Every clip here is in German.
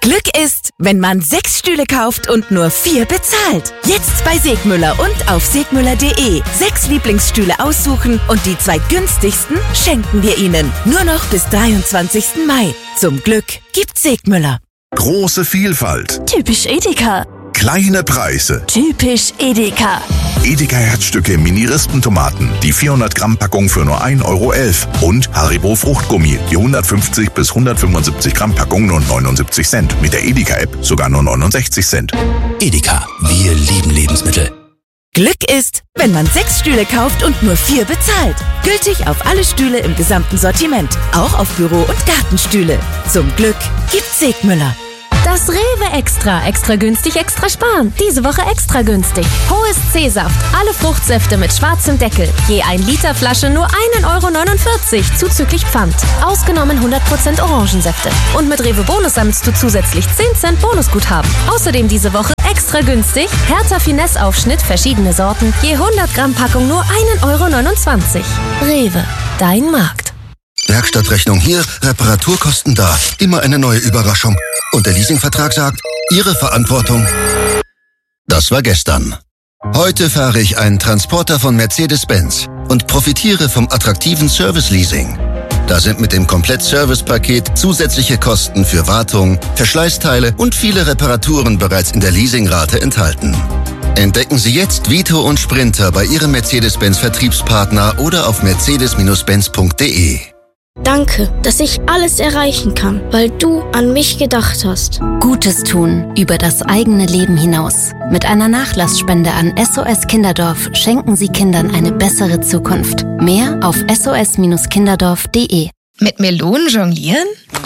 Glück ist, wenn man 6 Stühle kauft und nur 4 bezahlt. Jetzt bei Segmüller und auf segmüller.de. 6 Lieblingsstühle aussuchen und die 2 günstigsten schenken wir Ihnen. Nur noch bis 23. Mai. Zum Glück gibt's Segmüller. Große Vielfalt. Typisch Edeka. Kleine Preise. Typisch Edeka. Edeka Herzstücke Mini-Rispentomaten, die 400 Gramm Packung für nur 1,11 € und Haribo Fruchtgummi, die 150 bis 175 Gramm Packung nur 79 Cent. Mit der Edeka-App sogar nur 69 Cent. Edeka, wir lieben Lebensmittel. Glück ist, wenn man 6 Stühle kauft und nur 4 bezahlt. Gültig auf alle Stühle im gesamten Sortiment, auch auf Büro- und Gartenstühle. Zum Glück gibt's Segmüller. Das Rewe Extra. Extra günstig, extra sparen. Diese Woche extra günstig. Hohes C-Saft. Alle Fruchtsäfte mit schwarzem Deckel. Je 1 Liter Flasche nur 1,49 € zuzüglich Pfand. Ausgenommen 100% Orangensäfte. Und mit Rewe Bonus sammelst du zusätzlich 10 Cent Bonusguthaben. Außerdem diese Woche extra günstig. Hertha Finesse Aufschnitt, verschiedene Sorten. Je 100 Gramm Packung nur 1,29 €. Rewe. Dein Markt. Werkstattrechnung hier, Reparaturkosten da. Immer eine neue Überraschung. Und der Leasingvertrag sagt, Ihre Verantwortung. Das war gestern. Heute fahre ich einen Transporter von Mercedes-Benz und profitiere vom attraktiven Service-Leasing. Da sind mit dem Komplett-Service-Paket zusätzliche Kosten für Wartung, Verschleißteile und viele Reparaturen bereits in der Leasingrate enthalten. Entdecken Sie jetzt Vito und Sprinter bei Ihrem Mercedes-Benz-Vertriebspartner oder auf mercedes-benz.de. Danke, dass ich alles erreichen kann, weil du an mich gedacht hast. Gutes tun über das eigene Leben hinaus. Mit einer Nachlassspende an SOS Kinderdorf schenken Sie Kindern eine bessere Zukunft. Mehr auf sos-kinderdorf.de. Mit Melonen jonglieren?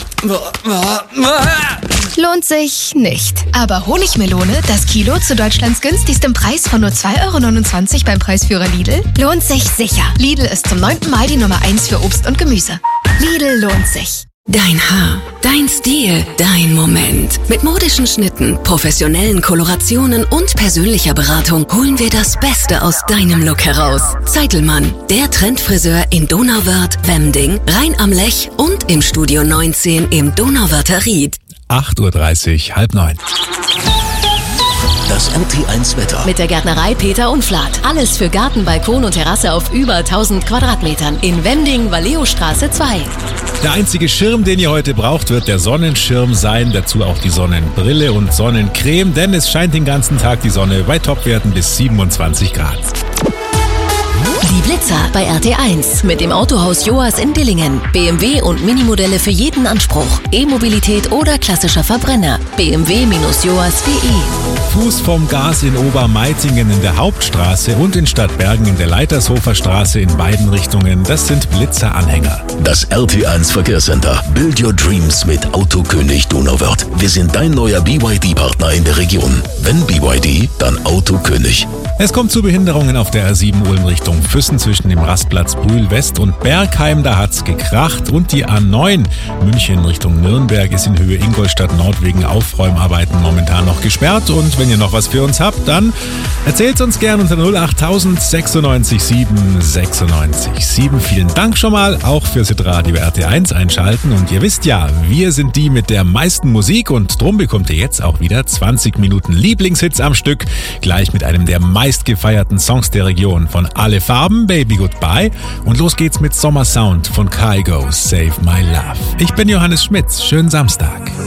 Lohnt sich nicht. Aber Honigmelone, das Kilo zu Deutschlands günstigstem Preis von nur 2,29 € beim Preisführer Lidl, lohnt sich sicher. Lidl ist zum 9. Mai die Nummer 1 für Obst und Gemüse. Lidl lohnt sich. Dein Haar, dein Stil, dein Moment. Mit modischen Schnitten, professionellen Kolorationen und persönlicher Beratung holen wir das Beste aus deinem Look heraus. Zeitelmann, der Trendfriseur in Donauwörth, Wemding, Rhein am Lech und im Studio 19 im Donauwörther Ried. 8:30 Uhr, 8:30. Das RT1 Wetter. Mit der Gärtnerei Peter Unflat. Alles für Garten, Balkon und Terrasse auf über 1000 Quadratmetern. In Wemding, Valleostraße 2. Der einzige Schirm, den ihr heute braucht, wird der Sonnenschirm sein. Dazu auch die Sonnenbrille und Sonnencreme, denn es scheint den ganzen Tag die Sonne bei Topwerten bis 27 Grad. Die Blitzer bei RT1 mit dem Autohaus Joas in Dillingen. BMW und Minimodelle für jeden Anspruch. E-Mobilität oder klassischer Verbrenner. bmw-joas.de. Fuß vom Gas in Obermeitingen in der Hauptstraße und in Stadtbergen in der Leitershofer Straße in beiden Richtungen. Das sind Blitzer-Anhänger. Das RT1 Verkehrscenter. Build your dreams mit Autokönig Donauwörth. Wir sind dein neuer BYD-Partner in der Region. Wenn BYD, dann Autokönig. Es kommt zu Behinderungen auf der R7 Ulm Richtung Füssen zwischen dem Rastplatz Brühl West und Bergheim. Da hat's gekracht. Und die A9 München Richtung Nürnberg ist in Höhe Ingolstadt Nord wegen Aufräumarbeiten momentan noch gesperrt. Und wenn ihr noch was für uns habt, dann erzählt's uns gern unter 08000 96 7 96 7. Vielen Dank schon mal, auch fürs Radio RT1 einschalten. Und ihr wisst ja, wir sind die mit der meisten Musik und drum bekommt ihr jetzt auch wieder 20 Minuten Lieblingshits am Stück. Gleich mit einem der meistgefeierten Songs der Region von Alle Farben, Baby Goodbye. Und los geht's mit Sommersound von Kygo, Save My Love. Ich bin Johannes Schmitz. Schönen Samstag.